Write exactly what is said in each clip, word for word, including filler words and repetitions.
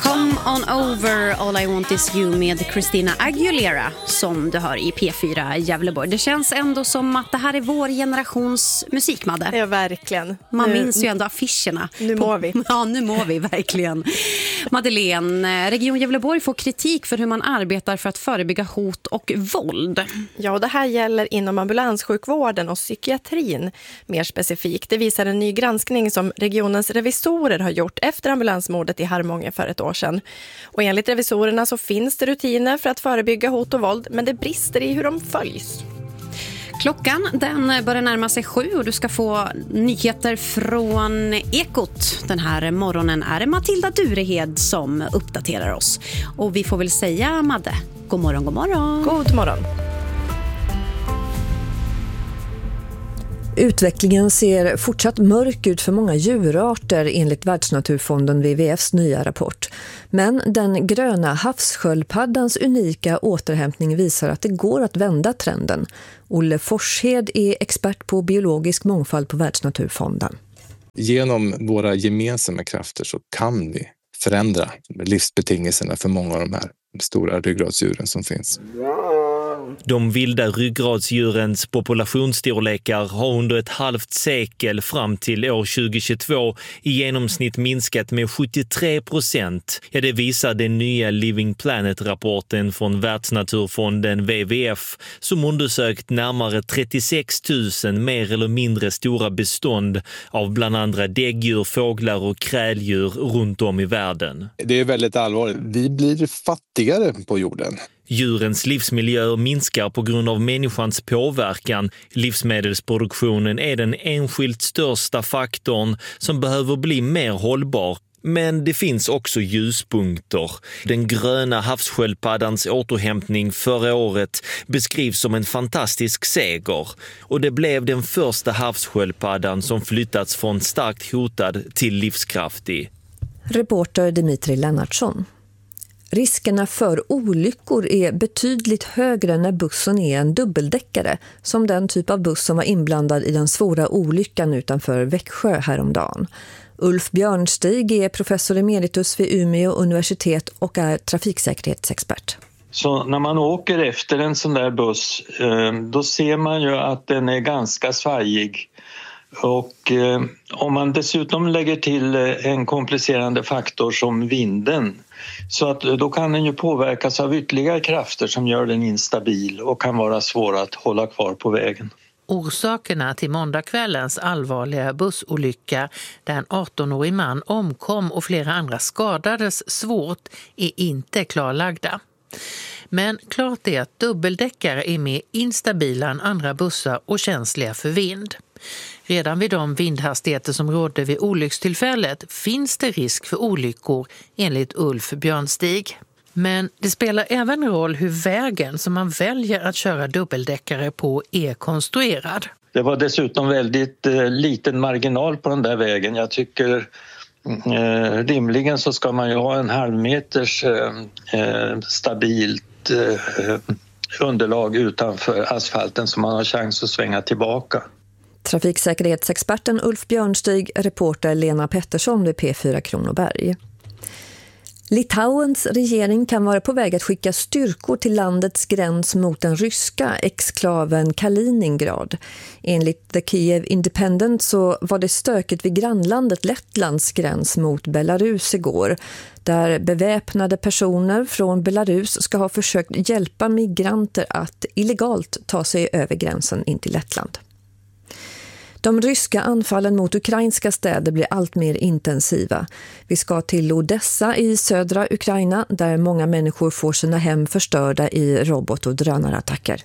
Come on over, all I want is you med Christina Aguilera som du hör i P fyra Gävleborg. Det känns ändå som att det här är vår generations musik, Madde. Ja, verkligen. Man nu, minns ju ändå affischerna. Nu på, mår vi. Ja, nu mår vi verkligen. Madeleine, Region Gävleborg får kritik för hur man arbetar för att förebygga hot och våld. Ja, och det här gäller inom ambulanssjukvården och psykiatrin mer specifikt. Det visar en ny granskning som regionens revisorer har gjort efter ambulansmordet i Harmånger för ett år sedan. Och enligt revisorerna så finns det rutiner för att förebygga hot och våld, men det brister i hur de följs. Klockan den börjar närma sig sju och du ska få nyheter från Ekot. Den här morgonen är det Matilda Durehed som uppdaterar oss. Och vi får väl säga, Madde, god morgon, god morgon. God morgon. Utvecklingen ser fortsatt mörk ut för många djurarter enligt Världsnaturfonden W W F:s nya rapport. Men den gröna havssköldpaddans unika återhämtning visar att det går att vända trenden. Olle Forshed är expert på biologisk mångfald på Världsnaturfonden. Genom våra gemensamma krafter så kan vi förändra livsbetingelserna för många av de här stora ryggradsdjuren som finns. De vilda ryggradsdjurens populationsstorlekar har under ett halvt sekel fram till år tjugohundratjugotvå i genomsnitt minskat med sjuttiotre procent. Ja, det visar den nya Living Planet-rapporten från Världsnaturfonden W W F som undersökt närmare trettiosex tusen mer eller mindre stora bestånd av bland andra däggdjur, fåglar och kräldjur runt om i världen. Det är väldigt allvarligt. Vi blir fattigare på jorden. Djurens livsmiljöer minskar på grund av människans påverkan. Livsmedelsproduktionen är den enskilt största faktorn som behöver bli mer hållbar. Men det finns också ljuspunkter. Den gröna havssköldpaddans återhämtning förra året beskrivs som en fantastisk seger. Och det blev den första havssköldpaddan som flyttats från starkt hotad till livskraftig. Reporter Dimitri Lennartsson. Riskerna för olyckor är betydligt högre när bussen är en dubbeldäckare, som den typ av buss som var inblandad i den svåra olyckan utanför Växjö häromdagen. Ulf Björnstig är professor emeritus vid Umeå universitet och är trafiksäkerhetsexpert. Så när man åker efter en sån där buss, då ser man ju att den är ganska svajig. Och eh, om man dessutom lägger till en komplicerande faktor som vinden, så att då kan den ju påverkas av ytterligare krafter som gör den instabil och kan vara svår att hålla kvar på vägen. Orsakerna till måndagskvällens allvarliga bussolycka där en arton-årig man omkom och flera andra skadades svårt är inte klarlagda. Men klart är att dubbeldäckare är mer instabila än andra bussar och känsliga för vind. Redan vid de vindhastigheter som rådde vid olyckstillfället finns det risk för olyckor enligt Ulf Björnstig. Men det spelar även roll hur vägen som man väljer att köra dubbeldäckare på är konstruerad. Det var dessutom väldigt eh, liten marginal på den där vägen. Jag tycker eh, rimligen så ska man ju ha en halvmeters eh, stabilt eh, underlag utanför asfalten så man har chans att svänga tillbaka. Trafiksäkerhetsexperten Ulf Björnstig, reporter Lena Pettersson vid P fyra Kronoberg. Litauens regering kan vara på väg att skicka styrkor till landets gräns mot den ryska exklaven Kaliningrad. Enligt The Kiev Independent så var det stökigt vid grannlandet Lettlands gräns mot Belarus igår, där beväpnade personer från Belarus ska ha försökt hjälpa migranter att illegalt ta sig över gränsen in till Lettland. De ryska anfallen mot ukrainska städer blir allt mer intensiva. Vi ska till Odessa i södra Ukraina där många människor får sina hem förstörda i robot- och drönarattacker.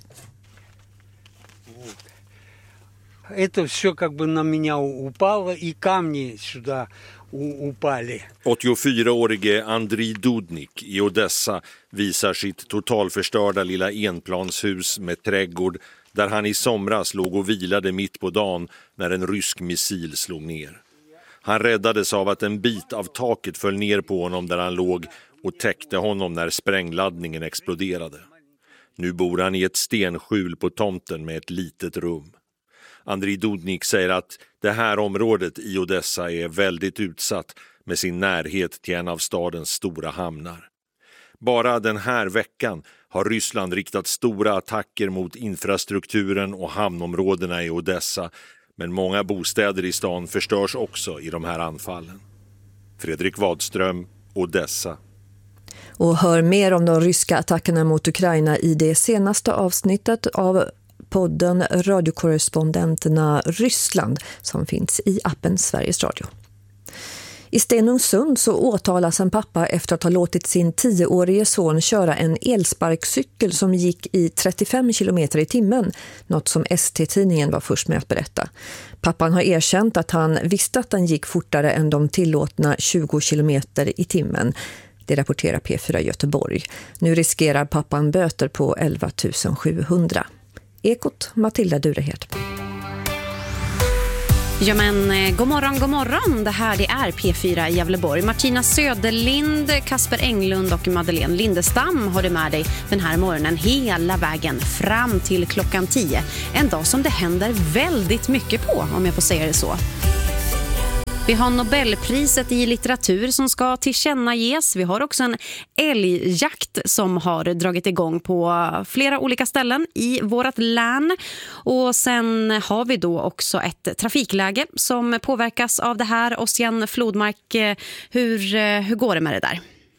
Это все как бы на меня упало и камни сюда упали. åttiofyraårige Andriy Dudnik i Odessa visar sitt totalförstörda lilla enplanshus med trädgård där han i somras låg och vilade mitt på dagen när en rysk missil slog ner. Han räddades av att en bit av taket föll ner på honom där han låg och täckte honom när sprängladdningen exploderade. Nu bor han i ett stenskjul på tomten med ett litet rum. Andriy Dudnik säger att det här området i Odessa är väldigt utsatt, med sin närhet till en av stadens stora hamnar. Bara den här veckan har Ryssland riktat stora attacker mot infrastrukturen och hamnområdena i Odessa, men många bostäder i stan förstörs också i de här anfallen. Fredrik Wadström, Odessa. Och hör mer om de ryska attackerna mot Ukraina i det senaste avsnittet av podden Radiokorrespondenterna Ryssland som finns i appen Sveriges Radio. I Stenungsund så åtalas en pappa efter att ha låtit sin tioårige son köra en elsparkcykel som gick i trettiofem kilometer i timmen, något som S T-tidningen var först med att berätta. Pappan har erkänt att han visste att den gick fortare än de tillåtna tjugo kilometer i timmen. Det rapporterar P fyra Göteborg. Nu riskerar pappan böter på elva tusen sjuhundra. Ekot, Matilda Durehed. Ja men god morgon, god morgon. Det här det är P fyra i Gävleborg. Martina Söderlind, Kasper Englund och Madeleine Lindestam har du med dig den här morgonen hela vägen fram till klockan tio. En dag som det händer väldigt mycket på, om jag får säga det så. Vi har Nobelpriset i litteratur som ska tillkännages. Vi har också en älgjakt som har dragit igång på flera olika ställen i vårt län. Och sen har vi då också ett trafikläge som påverkas av det här. Ossian Flodmark, hur, hur går det med det där?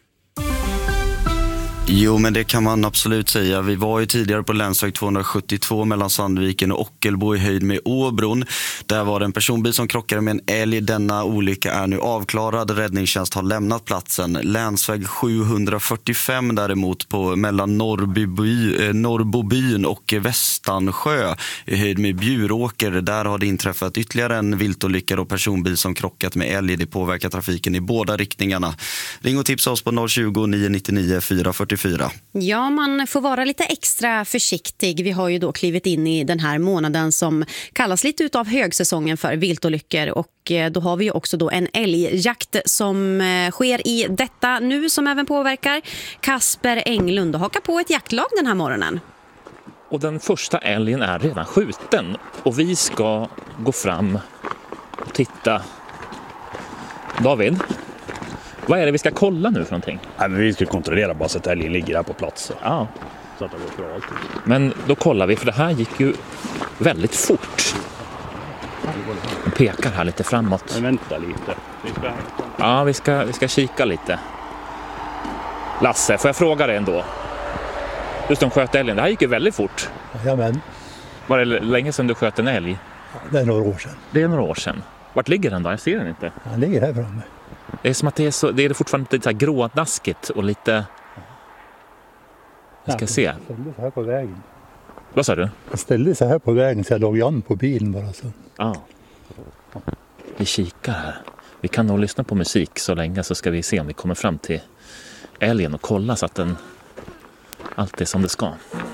Jo, men det kan man absolut säga. Vi var ju tidigare på länsväg tvåhundrasjuttiotvå mellan Sandviken och Ockelbo i höjd med Åbron. Där var det en personbil som krockade med en älg. Denna olycka är nu avklarad. Räddningstjänst har lämnat platsen. Länsväg sjuhundrafyrtiofem däremot på mellan Norrby, eh, Norrbobyn och Västansjö i höjd med Bjuråker. Där har det inträffat ytterligare en viltolycka och personbil som krockat med älg. Det påverkar trafiken i båda riktningarna. Ring och tipsa oss på noll tjugo, nio nio nio, fyra fyra fyra. Ja, man får vara lite extra försiktig. Vi har ju då klivit in i den här månaden som kallas lite utav högsäsongen för viltolyckor och då har vi ju också då en älgjakt som sker i detta nu som även påverkar. Kasper Englund hakar på ett jaktlag den här morgonen. Och den första älgen är redan skjuten och vi ska gå fram och titta. David, vad är det vi ska kolla nu för någonting? Nej, men vi ska kontrollera bara så att älgen ligger här på plats. Ja. Så att det går bra alltid. Men då kollar vi, för det här gick ju väldigt fort. Vi pekar här lite framåt. Men vänta lite. Vi ska... Ja, vi ska, vi ska kika lite. Lasse, får jag fråga dig ändå? Du som sköt älgen, det här gick ju väldigt fort. Jajamän. Var det länge sedan du sköt en älg? Ja, det är några år sedan. Det är några år sedan. Vart ligger den då? Jag ser den inte. Han ligger här framme. Det är som att det är, så, det är fortfarande lite så här grådaskigt och lite... Jag ska ja, se. Jag ställde sig här på vägen. Vad sa du? Jag ställde sig här på vägen så jag låg an på bilen bara så. Ja. Vi kikar här. Vi kan nog lyssna på musik så länge så ska vi se om vi kommer fram till älgen och kolla så att den allt är som det ska.